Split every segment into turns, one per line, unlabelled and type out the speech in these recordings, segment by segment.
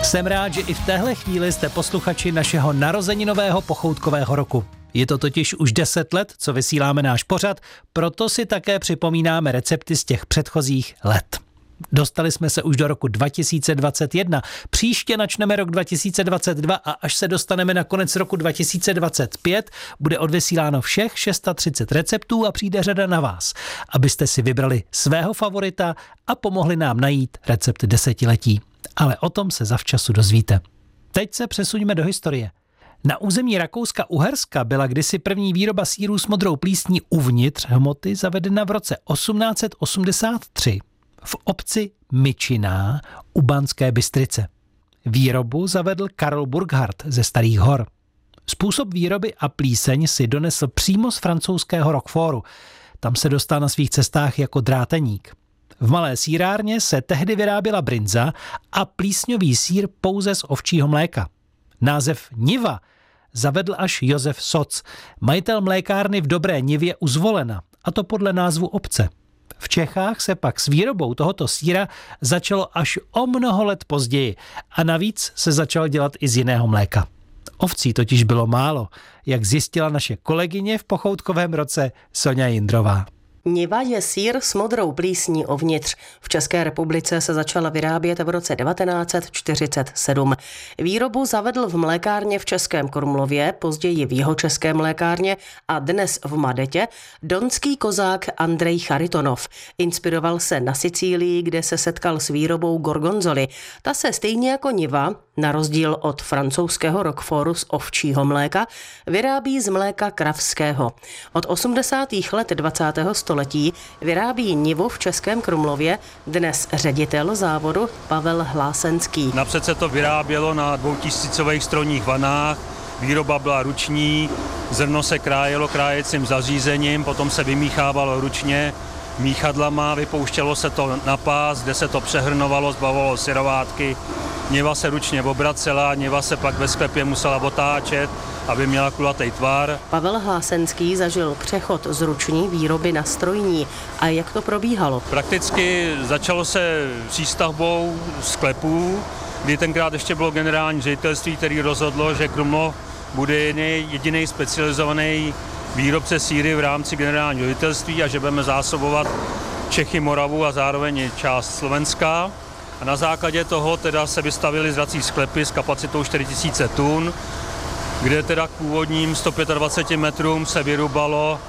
Jsem rád, že i v téhle chvíli jste posluchači našeho narozeninového pochoutkového roku. Je to totiž už 10 let, co vysíláme náš pořad, proto si také připomínáme recepty z těch předchozích let. Dostali jsme se už do roku 2021, příště načneme rok 2022 a až se dostaneme na konec roku 2025, bude odvysíláno všech 630 receptů a přijde řada na vás, abyste si vybrali svého favorita a pomohli nám najít recept desetiletí. Ale o tom se zavčasu dozvíte. Teď se přesuňme do historie. Na území Rakouska-Uherska byla kdysi první výroba sýrů s modrou plísní uvnitř hmoty zavedena v roce 1883 v obci Myčiná u Banské Bystrice. Výrobu zavedl Karl Burkhardt ze Starých Hor. Způsob výroby a plíseň si donesl přímo z francouzského Roquefortu. Tam se dostal na svých cestách jako dráteník. V malé sýrárně se tehdy vyráběla brinza a plísňový sýr pouze z ovčího mléka. Název Niva zavedl až Josef Soc, majitel mlékárny v Dobré Nivě u Zvolena, a to podle názvu obce. V Čechách se pak s výrobou tohoto sýra začalo až o mnoho let později a navíc se začalo dělat i z jiného mléka. Ovcí totiž bylo málo, jak zjistila naše kolegyně v pochoutkovém roce Soňa Jindrová.
Niva je sýr s modrou plísní uvnitř. V České republice se začala vyrábět v roce 1947. Výrobu zavedl v mlékárně v Českém Krumlově, později v Jihočeské mlékárně a dnes v Madetě donský kozák Andrej Charitonov. Inspiroval se na Sicílii, kde se setkal s výrobou gorgonzoly. Ta se stejně jako Niva, na rozdíl od francouzského Roquefortu z ovčího mléka, vyrábí z mléka kravského. Od 80. let 20. století vyrábí Nivu v Českém Krumlově dnes ředitel závodu Pavel Hlásenský.
Napřed se to vyrábělo na 2000 strojních vanách, výroba byla ruční, zrno se krájelo krájecím zařízením, potom se vymíchávalo ručně míchadlama, vypouštělo se to na pás, kde se to přehrnovalo, zbavovalo syrovátky. Niva se ručně obracela, niva se pak ve sklepě musela otáčet, aby měla kulatý tvar.
Pavel Hlásenský zažil přechod z ruční výroby na strojní. A jak to probíhalo?
Prakticky začalo se přístavbou sklepů, kdy tenkrát ještě bylo generální ředitelství, který rozhodlo, že Krumlov bude jediný specializovaný výrobce sýry v rámci generálního ředitelství a že budeme zásobovat Čechy, Moravu a zároveň část Slovenska. A na základě toho teda se vystavily zrací sklepy s kapacitou 4000 tun, kde teda k původním 125 metrům se vyrubalo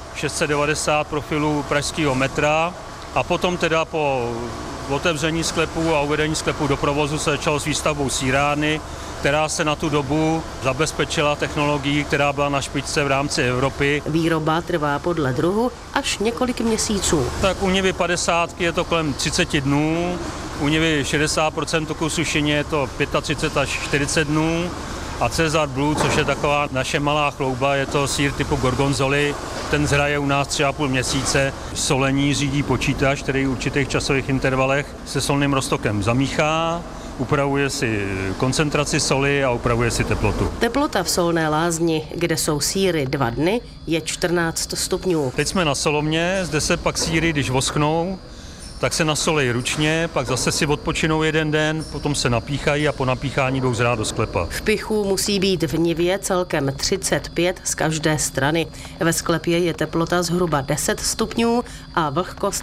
690 profilů pražského metra a potom teda po otevření sklepů a uvedení sklepů do provozu se začalo s výstavbou sýrárny, která se na tu dobu zabezpečila technologií, která byla na špičce v rámci Evropy.
Výroba trvá podle druhu až několik měsíců.
Tak u Nivy 50 je to kolem 30 dnů, u Nivy 60% toku sušeně je to 35 až 40 dnů a Cesar Blue, což je taková naše malá chlouba, je to sýr typu gorgonzoly, ten zhraje u nás 3,5 měsíce. Solení řídí počítač, který v určitých časových intervalech se solným roztokem zamíchá, upravuje si koncentraci soli a upravuje si teplotu.
Teplota v solné lázni, kde jsou sýry 2 dny, je 14 stupňů.
Teď jsme na solomě, zde se pak sýry, když vosknou, tak se nasolí ručně, pak zase si odpočinou 1 den, potom se napíchají a po napíchání jdou zrát do sklepa.
V pichu musí být v Nivě celkem 35 z každé strany. Ve sklepě je teplota zhruba 10 stupňů a vlhkost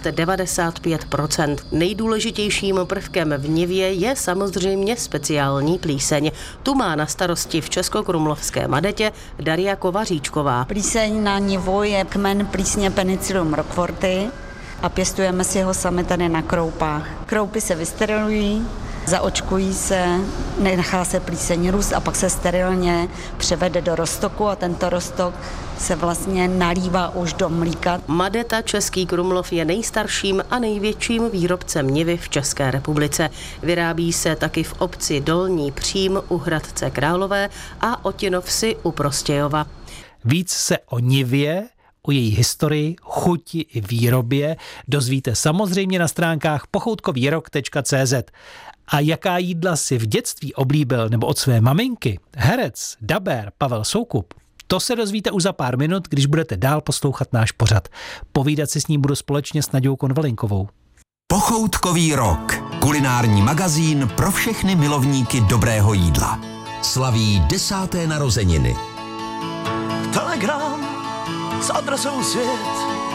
95%. Nejdůležitějším prvkem v Nivě je samozřejmě speciální plíseň. Tu má na starosti v Českokrumlovské Madetě Daria Kovaříčková.
Plíseň na Nivu je kmen plísně Penicillium roqueforti a pěstujeme si ho sami tady na kroupách. Kroupy se vysterilují, zaočkují se, nechá se plíseň růst a pak se sterilně převede do roztoku a tento roztok se vlastně nalívá už do mlíka.
Madeta Český Krumlov je nejstarším a největším výrobcem nivy v České republice. Vyrábí se taky v obci Dolní Přím u Hradce Králové a Otinovsi u Prostějova.
Víc se o nivě, o její historii, chuti i výrobě dozvíte samozřejmě na stránkách pochoutkovýrok.cz. A jaká jídla si v dětství oblíbil nebo od své maminky herec, dabér Pavel Soukup, to se dozvíte už za pár minut, když budete dál poslouchat náš pořad. Povídat si s ním budu společně s Naďou Konvalinkovou.
Pochoutkový rok. Kulinární magazín pro všechny milovníky dobrého jídla. Slaví 10. narozeniny.
Telegram s adresou svět